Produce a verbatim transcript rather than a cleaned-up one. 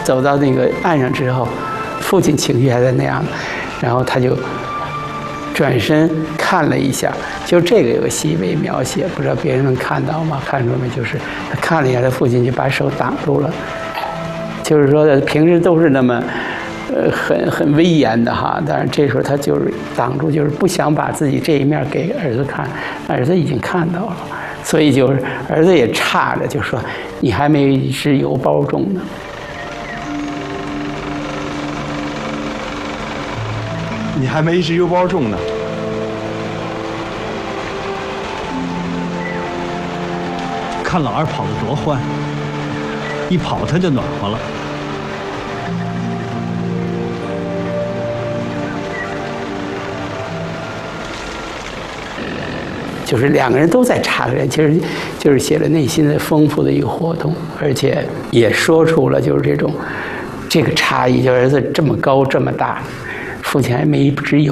走到那个岸上之后，父亲情绪还在那样，然后他就转身看了一下，就这个有个细微描写，不知道别人能看到吗？看出没？就是他看了一下，他父亲就把手挡住了，就是说平时都是那么。呃，很很威严的哈，但是这时候他就是挡住，就是不想把自己这一面给儿子看，儿子已经看到了，所以就是儿子也差着，就说你还没一只油包重呢。 你还没一只油包重呢。 看老二跑得多欢，一跑他就暖和了。 就是两个人都在差着，其实就是写了内心的丰富的一个活动，而且也说出了就是这种这个差异，就儿子这么高这么大，父亲还没一只有。